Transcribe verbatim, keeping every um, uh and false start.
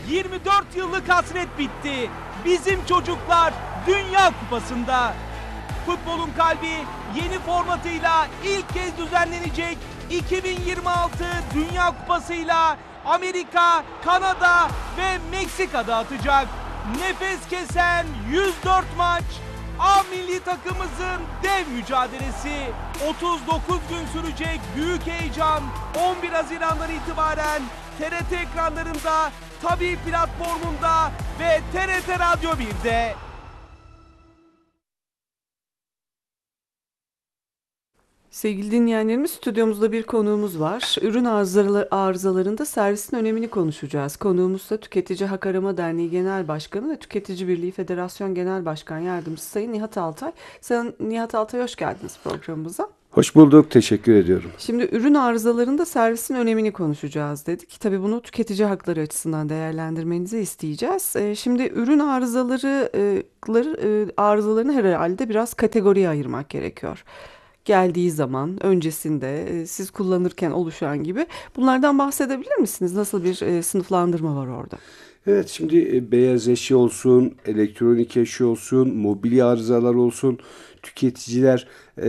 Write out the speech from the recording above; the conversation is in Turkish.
yirmi dört yıllık hasret bitti. Bizim çocuklar Dünya Kupası'nda. Futbolun kalbi yeni formatıyla ilk kez düzenlenecek iki bin yirmi altı Dünya Kupası'yla Amerika, Kanada ve Meksika'da atacak. Nefes kesen yüz dört maç, A milli takımımızın dev mücadelesi. otuz dokuz gün sürecek büyük heyecan on bir Haziran'dan itibaren T R T ekranlarında, Tabii platformunda ve T R T Radyo bir'de. Sevgili dinleyenlerimiz, stüdyomuzda bir konuğumuz var. Ürün arızaları, arızalarında servisin önemini konuşacağız. Konuğumuz da Tüketici Hak Arama Derneği Genel Başkanı ve Tüketici Birliği Federasyon Genel Başkan Yardımcısı Sayın Nihat Altay. Sayın Nihat Altay, hoş geldiniz programımıza. Hoş bulduk, teşekkür ediyorum. Şimdi ürün arızalarında servisin önemini konuşacağız dedik. Tabii bunu tüketici hakları açısından değerlendirmenizi isteyeceğiz. Şimdi ürün arızaları, arızalarını herhalde biraz kategoriye ayırmak gerekiyor. Geldiği zaman, öncesinde, siz kullanırken oluşan gibi. Bunlardan bahsedebilir misiniz? Nasıl bir sınıflandırma var orada? Evet, şimdi beyaz eşya olsun, elektronik eşya olsun, mobilya arızalar olsun, tüketiciler